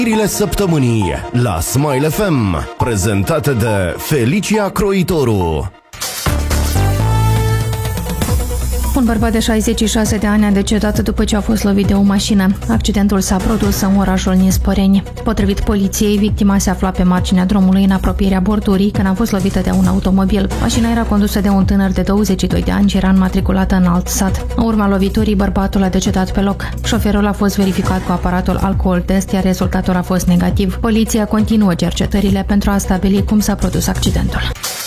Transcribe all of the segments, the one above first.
Săptămânii la Smile FM, prezentate de Felicia Croitoru. Un bărbat de 66 de ani a decedat după ce a fost lovit de o mașină. Accidentul s-a produs în orașul Nisporeni. Potrivit poliției, victima se afla pe marginea drumului în apropierea bordurii când a fost lovită de un automobil. Mașina era condusă de un tânăr de 22 de ani și era înmatriculată în alt sat. În urma loviturii, bărbatul a decedat pe loc. Șoferul a fost verificat cu aparatul alcool test, iar rezultatul a fost negativ. Poliția continuă cercetările pentru a stabili cum s-a produs accidentul.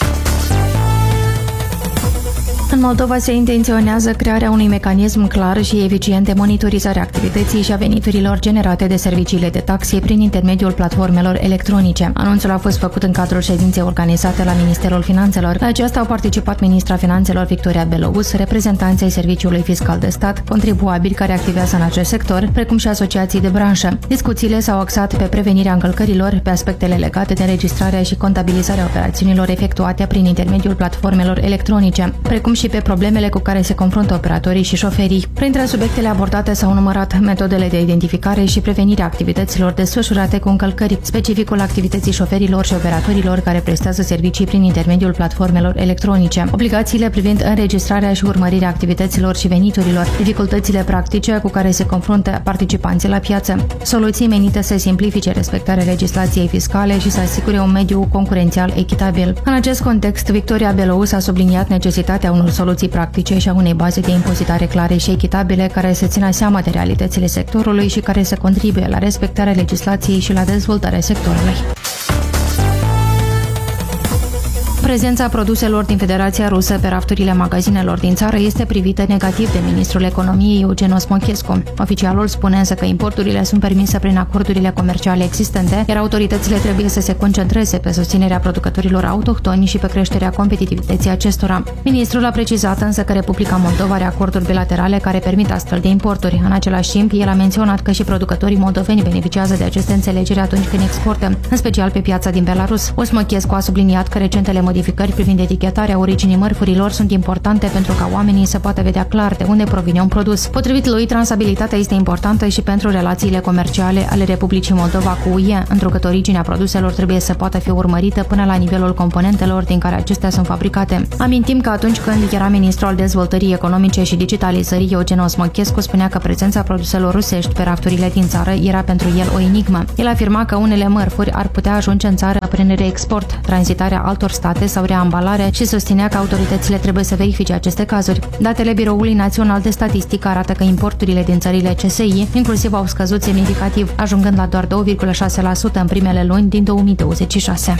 În Moldova se intenționează crearea unui mecanism clar și eficient de monitorizare a activității și a veniturilor generate de serviciile de taxi prin intermediul platformelor electronice. Anunțul a fost făcut în cadrul ședinței organizate la Ministerul Finanțelor. La aceasta au participat ministra Finanțelor Victoria Belouz, reprezentanții Serviciului Fiscal de Stat, contribuabili care activează în acest sector, precum și asociații de branșă. Discuțiile s-au axat pe prevenirea încălcărilor, pe aspectele legate de înregistrarea și contabilizarea operațiunilor efectuate prin intermediul platformelor electronice, precum și pe problemele cu care se confruntă operatorii și șoferii. Printre subiectele abordate s-au numărat metodele de identificare și prevenirea activităților desfășurate cu încălcări, specificul activității șoferilor și operatorilor care prestează servicii prin intermediul platformelor electronice, obligațiile privind înregistrarea și urmărirea activităților și veniturilor, dificultățile practice cu care se confruntă participanții la piață, soluții menite să simplifice respectarea legislației fiscale și să asigure un mediu concurențial echitabil. În acest context, Victoria Belouz a subliniat necesitatea unor soluții practice și a unei baze de impozitare clare și echitabile care să țină seama de realitățile sectorului și care să contribuie la respectarea legislației și la dezvoltarea sectorului. Prezența produselor din Federația Rusă pe rafturile magazinelor din țară este privită negativ de ministrul economiei Eugen Smochescu. Oficialul spune însă că importurile sunt permise prin acordurile comerciale existente, iar autoritățile trebuie să se concentreze pe susținerea producătorilor autohtoni și pe creșterea competitivității acestora. Ministrul a precizat însă că Republica Moldova are acorduri bilaterale care permit astfel de importuri. În același timp, el a menționat că și producătorii moldoveni beneficiază de aceste înțelegeri atunci când exportă, în special pe piața din Belarus. Smochescu a subliniat că recentele modificări privind etichetarea originii mărfurilor sunt importante pentru ca oamenii să poată vedea clar de unde provine un produs. Potrivit lui, transabilitatea este importantă și pentru relațiile comerciale ale Republicii Moldova cu UE, întrucât originea produselor trebuie să poată fi urmărită până la nivelul componentelor din care acestea sunt fabricate. Amintim că atunci când era ministru al dezvoltării economice și digitalizării, Eugen Smochescu spunea că prezența produselor rusești pe rafturile din țară era pentru el o enigmă. El afirma că unele mărfuri ar putea ajunge în țară prin reexport, tranzitarea altor state sau reambalare și susținea că autoritățile trebuie să verifice aceste cazuri. Datele Biroului Național de Statistică arată că importurile din țările CSI inclusiv au scăzut semnificativ, ajungând la doar 2,6% în primele luni din 2026.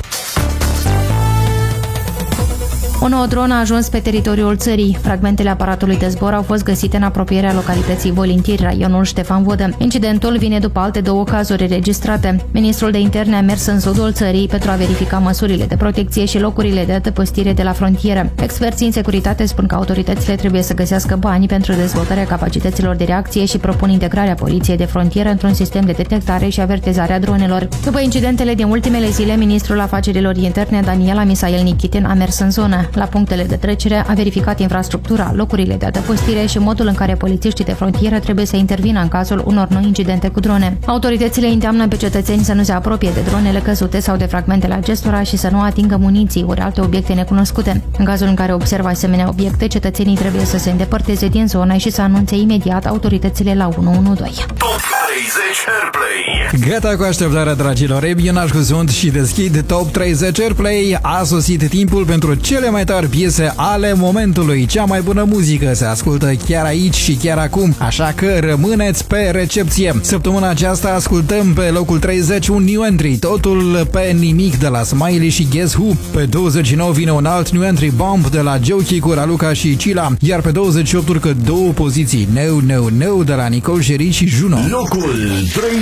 O nouă dronă a ajuns pe teritoriul țării. Fragmentele aparatului de zbor au fost găsite în apropierea localității Volintiri, raionul Ștefan Vodă. Incidentul vine după alte două cazuri registrate. Ministrul de Interne a mers în sudul țării pentru a verifica măsurile de protecție și locurile de adăpostire de la frontieră. Experții în securitate spun că autoritățile trebuie să găsească bani pentru dezvoltarea capacităților de reacție și propun integrarea poliției de frontieră într-un sistem de detectare și avertizare a dronelor. După incidentele din ultimele zile, ministrul afacerilor interne Daniela Misael Nichitin a mers în zonă. La punctele de trecere a verificat infrastructura, locurile de adăpostire și modul în care polițiștii de frontieră trebuie să intervină în cazul unor noi incidente cu drone. Autoritățile îndeamnă pe cetățeni să nu se apropie de dronele căzute sau de fragmentele acestora și să nu atingă muniții ori alte obiecte necunoscute. În cazul în care observă asemenea obiecte, cetățenii trebuie să se îndepărteze din zonă și să anunțe imediat autoritățile la 112. Top 30 Airplay. Gata cu așteptarea, dragilor. Ei bine, nașcu sunt și deschid Top 30 Airplay. A sosit timpul pentru cele mai tari piese ale momentului. Cea mai bună muzică se ascultă chiar aici și chiar acum, așa că rămâneți pe recepție. Săptămâna aceasta ascultăm pe locul 30 un new entry, totul pe nimic de la Smiley și Guess Who. Pe 29 vine un alt new entry, Bomb de la Joki cu Raluca și Cila, iar pe 28 urcă două poziții, No No No de la Nicole Sherry și Juno. Locul 30.